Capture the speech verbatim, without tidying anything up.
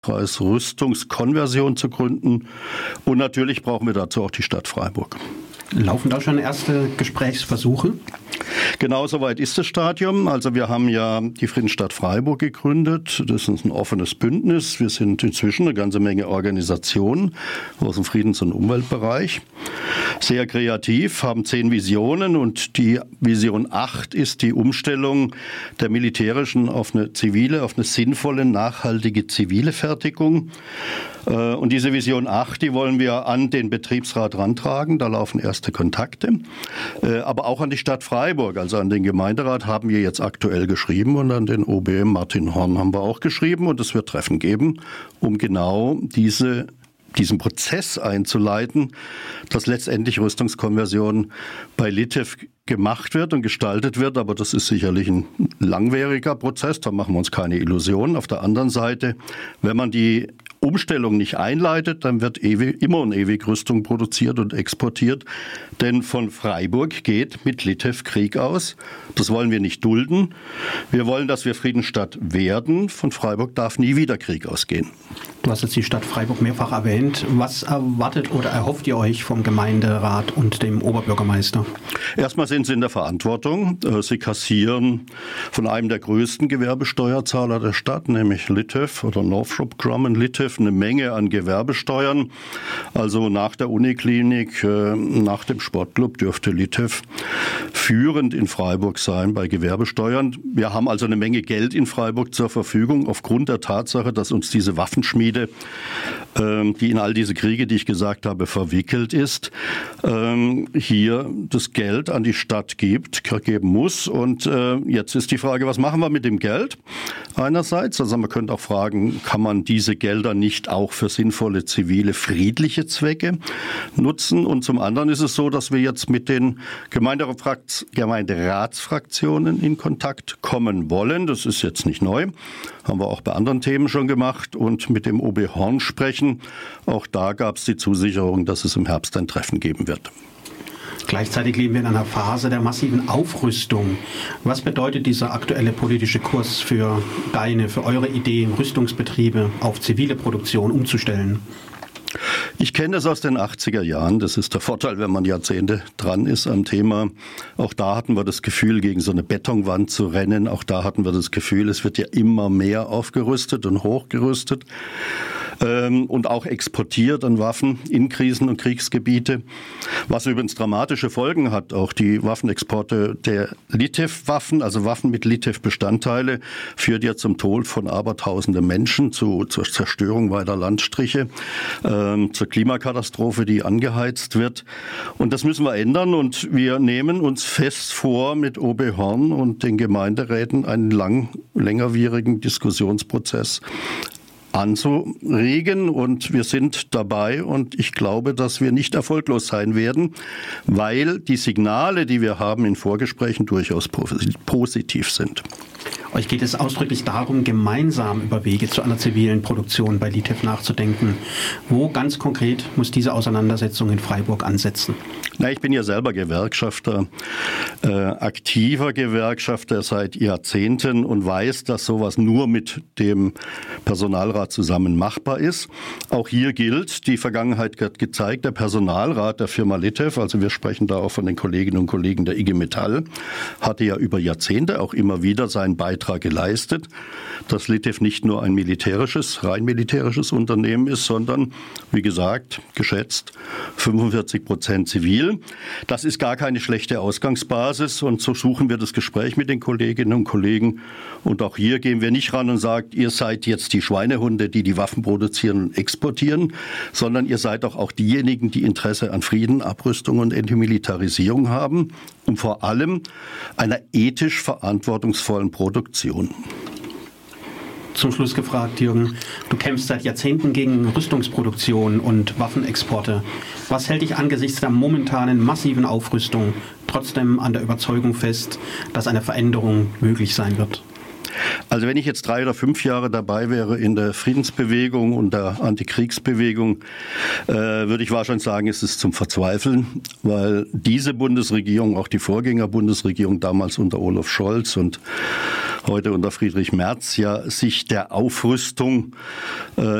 Rüstungskonversion zu gründen. Und natürlich brauchen wir dazu auch die Stadt Freiburg. Laufen da schon erste Gesprächsversuche? Genau, soweit ist das Stadium. Also wir haben ja die Friedensstadt Freiburg gegründet. Das ist ein offenes Bündnis. Wir sind inzwischen eine ganze Menge Organisationen aus dem Friedens- und Umweltbereich. Sehr kreativ, haben zehn Visionen und die Vision acht ist die Umstellung der militärischen auf eine zivile, auf eine sinnvolle, nachhaltige zivile Fertigung. Und diese Vision acht, die wollen wir an den Betriebsrat rantragen. Da laufen erste Kontakte. Aber auch an die Stadt Freiburg, also an den Gemeinderat, haben wir jetzt aktuell geschrieben und an den O B Martin Horn haben wir auch geschrieben. Und es wird Treffen geben, um genau diese diesen Prozess einzuleiten, dass letztendlich Rüstungskonversion bei Litev gemacht wird und gestaltet wird. Aber das ist sicherlich ein langwieriger Prozess, da machen wir uns keine Illusionen. Auf der anderen Seite, wenn man die Umstellung nicht einleitet, dann wird ewig, immer und ewig Rüstung produziert und exportiert. Denn von Freiburg geht mit Litev Krieg aus. Das wollen wir nicht dulden. Wir wollen, dass wir Friedensstadt werden. Von Freiburg darf nie wieder Krieg ausgehen. Du hast jetzt die Stadt Freiburg mehrfach erwähnt. Was erwartet oder erhofft ihr euch vom Gemeinderat und dem Oberbürgermeister? Erstmal sind sie in der Verantwortung. Sie kassieren von einem der größten Gewerbesteuerzahler der Stadt, nämlich Litev oder Northrop Grumman Litev, eine Menge an Gewerbesteuern. Also nach der Uniklinik, nach dem Sportclub dürfte Litev führend in Freiburg sein bei Gewerbesteuern. Wir haben also eine Menge Geld in Freiburg zur Verfügung aufgrund der Tatsache, dass uns diese Waffenschmiede, die in all diese Kriege, die ich gesagt habe, verwickelt ist, hier das Geld an die Stadt gibt, geben muss. Und jetzt ist die Frage, was machen wir mit dem Geld? Einerseits, also man könnte auch fragen, kann man diese Gelder nicht auch für sinnvolle, zivile, friedliche Zwecke nutzen? Und zum anderen ist es so, dass wir jetzt mit den Gemeinderatsfraktionen in Kontakt kommen wollen. Das ist jetzt nicht neu, haben wir auch bei anderen Themen schon gemacht und mit dem O B Horn sprechen. Auch da gab es die Zusicherung, dass es im Herbst ein Treffen geben wird. Gleichzeitig leben wir in einer Phase der massiven Aufrüstung. Was bedeutet dieser aktuelle politische Kurs für deine, für eure Idee, Rüstungsbetriebe auf zivile Produktion umzustellen? Ich kenne das aus den achtziger Jahren. Das ist der Vorteil, wenn man Jahrzehnte dran ist am Thema. Auch da hatten wir das Gefühl, gegen so eine Betonwand zu rennen. Auch da hatten wir das Gefühl, es wird ja immer mehr aufgerüstet und hochgerüstet. Und auch exportiert an Waffen in Krisen- und Kriegsgebiete, was übrigens dramatische Folgen hat. Auch die Waffenexporte der Litev-Waffen, also Waffen mit Litev-Bestandteile, führt ja zum Tod von abertausenden Menschen, zu, zur Zerstörung weiter Landstriche, äh, zur Klimakatastrophe, die angeheizt wird. Und das müssen wir ändern und wir nehmen uns fest vor, mit O B Horn und den Gemeinderäten einen lang, längerwierigen Diskussionsprozess anzuregen und wir sind dabei und ich glaube, dass wir nicht erfolglos sein werden, weil die Signale, die wir haben in Vorgesprächen, durchaus positiv sind. Euch geht es ausdrücklich darum, gemeinsam über Wege zu einer zivilen Produktion bei Litev nachzudenken. Wo ganz konkret muss diese Auseinandersetzung in Freiburg ansetzen? Na, ich bin ja selber Gewerkschafter, äh, aktiver Gewerkschafter seit Jahrzehnten und weiß, dass sowas nur mit dem Personalrat zusammen machbar ist. Auch hier gilt, die Vergangenheit hat gezeigt, der Personalrat der Firma Litev, also wir sprechen da auch von den Kolleginnen und Kollegen der I G Metall, hatte ja über Jahrzehnte auch immer wieder seinen Beitrag geleistet, dass Litev nicht nur ein militärisches, rein militärisches Unternehmen ist, sondern, wie gesagt, geschätzt fünfundvierzig Prozent zivil. Das ist gar keine schlechte Ausgangsbasis und so suchen wir das Gespräch mit den Kolleginnen und Kollegen. Und auch hier gehen wir nicht ran und sagen, ihr seid jetzt die Schweinehunde, die die Waffen produzieren und exportieren, sondern ihr seid doch auch diejenigen, die Interesse an Frieden, Abrüstung und Entmilitarisierung haben und vor allem einer ethisch verantwortungsvollen Produktion. Zum Schluss gefragt, Jürgen, du kämpfst seit Jahrzehnten gegen Rüstungsproduktion und Waffenexporte. Was hält dich angesichts der momentanen massiven Aufrüstung trotzdem an der Überzeugung fest, dass eine Veränderung möglich sein wird? Also wenn ich jetzt drei oder fünf Jahre dabei wäre in der Friedensbewegung und der Antikriegsbewegung, äh, würde ich wahrscheinlich sagen, ist es zum Verzweifeln, weil diese Bundesregierung, auch die Vorgängerbundesregierung damals unter Olaf Scholz und heute unter Friedrich Merz, ja sich der Aufrüstung äh,